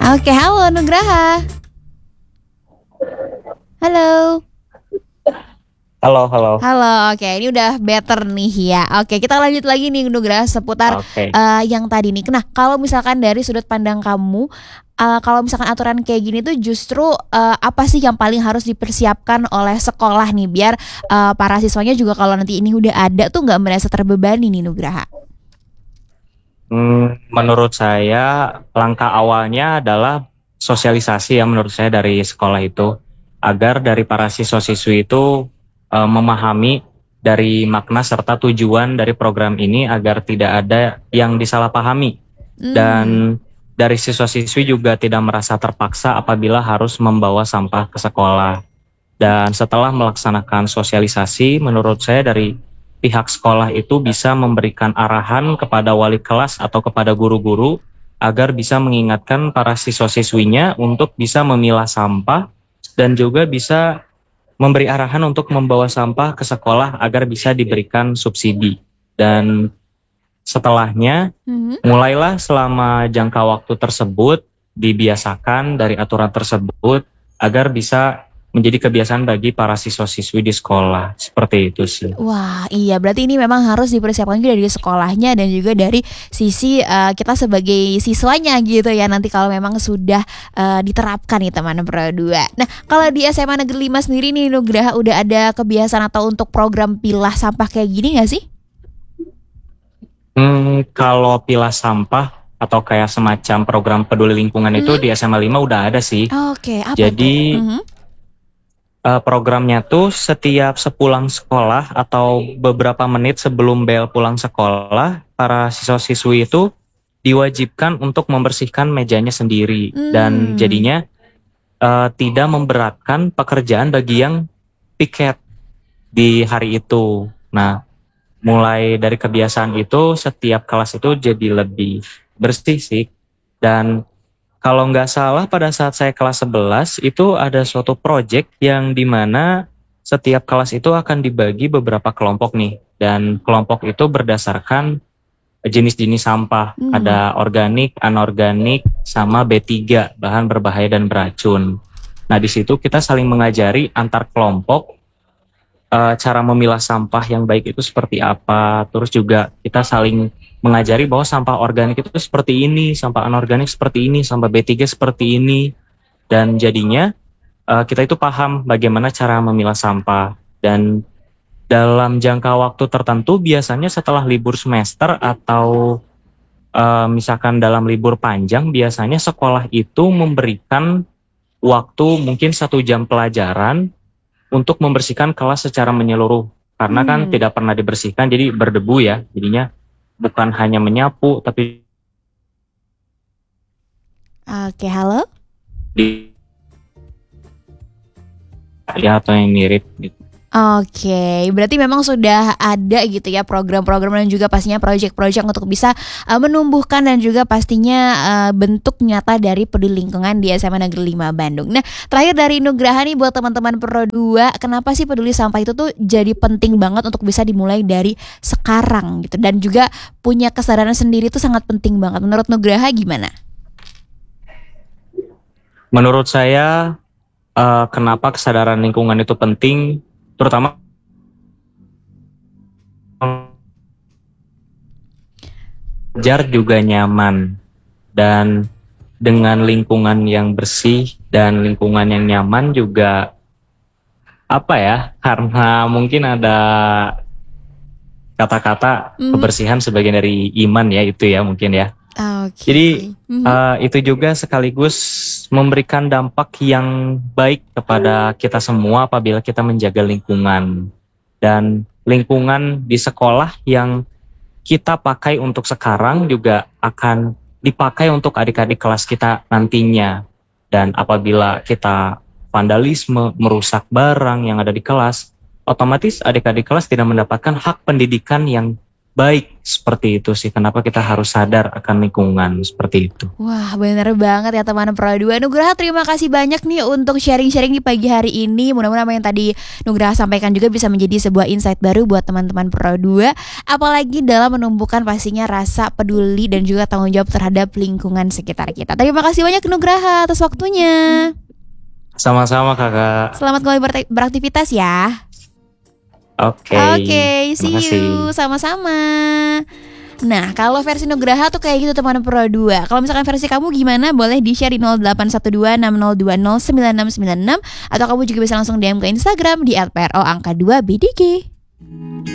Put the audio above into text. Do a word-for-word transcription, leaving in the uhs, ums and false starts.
Oke, halo Nugraha. Halo. Halo, halo. Halo, oke ini udah better nih ya. Oke, kita lanjut lagi nih Nugraha seputar Oke. uh, yang tadi nih. Nah, kalau misalkan dari sudut pandang kamu, uh, kalau misalkan aturan kayak gini tuh justru uh, apa sih yang paling harus dipersiapkan oleh sekolah nih biar uh, para siswanya juga kalau nanti ini udah ada tuh nggak merasa terbebani nih Nugraha? Hmm, menurut saya langkah awalnya adalah sosialisasi ya menurut saya dari sekolah itu agar dari para siswa-siswi itu eh, memahami dari makna serta tujuan dari program ini agar tidak ada yang disalahpahami Hmm. dan dari siswa-siswi juga tidak merasa terpaksa apabila harus membawa sampah ke sekolah. Dan setelah melaksanakan sosialisasi, menurut saya dari pihak sekolah itu bisa memberikan arahan kepada wali kelas atau kepada guru-guru agar bisa mengingatkan para siswa-siswinya untuk bisa memilah sampah dan juga bisa memberi arahan untuk membawa sampah ke sekolah agar bisa diberikan subsidi. Dan setelahnya, Mhm. mulailah selama jangka waktu tersebut dibiasakan dari aturan tersebut agar bisa menjadi kebiasaan bagi para siswa-siswi di sekolah. Seperti itu sih. Wah, iya berarti ini memang harus dipersiapkan juga dari sekolahnya dan juga dari sisi uh, kita sebagai siswanya gitu ya nanti kalau memang sudah uh, diterapkan nih teman Pro dua. Nah, kalau di S M A Negeri lima sendiri nih Nugraha udah ada kebiasaan atau untuk program pilah sampah kayak gini nggak sih? Hmm, kalau pilah sampah atau kayak semacam program peduli lingkungan itu Hmm? di S M A lima udah ada sih. Oke, apa tuh? Jadi Mhm. eh, programnya tuh setiap sepulang sekolah atau beberapa menit sebelum bel pulang sekolah, para siswa-siswi itu diwajibkan untuk membersihkan mejanya sendiri dan Hmm. jadinya eh, tidak memberatkan pekerjaan bagi yang piket di hari itu. Nah, mulai dari kebiasaan itu setiap kelas itu jadi lebih bersih sih. Dan kalau nggak salah pada saat saya kelas sebelas itu ada suatu project yang dimana setiap kelas itu akan dibagi beberapa kelompok nih. Dan kelompok itu berdasarkan jenis-jenis sampah. Hmm. Ada organik, anorganik, sama B tiga, bahan berbahaya dan beracun. Nah di situ kita saling mengajari antar kelompok eh, cara memilah sampah yang baik itu seperti apa. Terus juga kita saling mengajari bahwa sampah organik itu seperti ini, sampah anorganik seperti ini, sampah B tiga seperti ini. Dan jadinya eh, kita itu paham bagaimana cara memilah sampah. Dan dalam jangka waktu tertentu biasanya setelah libur semester atau eh, misalkan dalam libur panjang biasanya sekolah itu memberikan waktu mungkin satu jam pelajaran untuk membersihkan kelas secara menyeluruh. Karena kan Hmm. tidak pernah dibersihkan, jadi berdebu ya. Jadinya bukan hanya menyapu, tapi Oke, halo. di ya atau yang mirip gitu. Oke, berarti memang sudah ada gitu ya program-program dan juga pastinya proyek-proyek untuk bisa uh, menumbuhkan dan juga pastinya uh, bentuk nyata dari peduli lingkungan di S M A Negeri lima Bandung. Nah, terakhir dari Nugraha nih buat teman-teman Pro dua, kenapa sih peduli sampah itu tuh jadi penting banget untuk bisa dimulai dari sekarang gitu dan juga punya kesadaran sendiri itu sangat penting banget. Menurut Nugraha gimana? Menurut saya, eh, kenapa kesadaran lingkungan itu penting, terutama belajar juga nyaman. Dan dengan lingkungan yang bersih dan lingkungan yang nyaman juga apa ya, karena mungkin ada kata-kata Mhm. kebersihan sebagian dari iman ya itu ya mungkin ya. Oke. Jadi Mhm. uh, itu juga sekaligus memberikan dampak yang baik kepada kita semua apabila kita menjaga lingkungan. Dan lingkungan di sekolah yang kita pakai untuk sekarang juga akan dipakai untuk adik-adik kelas kita nantinya. Dan apabila kita vandalisme, merusak barang yang ada di kelas, otomatis adik-adik kelas tidak mendapatkan hak pendidikan yang baik seperti itu sih. Kenapa kita harus sadar akan lingkungan seperti itu. Wah, bener banget ya teman Pro dua. Nugraha, terima kasih banyak nih untuk sharing-sharing di pagi hari ini. Mudah-mudahan apa yang tadi Nugraha sampaikan juga bisa menjadi sebuah insight baru buat teman-teman Pro dua, apalagi dalam menumbuhkan pastinya rasa peduli dan juga tanggung jawab terhadap lingkungan sekitar kita. Terima kasih banyak Nugraha atas waktunya. Sama-sama kakak. Selamat kembali ber- beraktivitas ya. Oke. Oke, okay, see Terima kasih. you. Sama-sama. Nah, kalau versi Nugraha tuh kayak gitu teman Pro dua. Kalau misalkan versi kamu gimana? Boleh di-share di nol delapan satu dua enam nol dua nol sembilan enam sembilan enam, atau kamu juga bisa langsung D M ke Instagram di at pro angka dua b d g.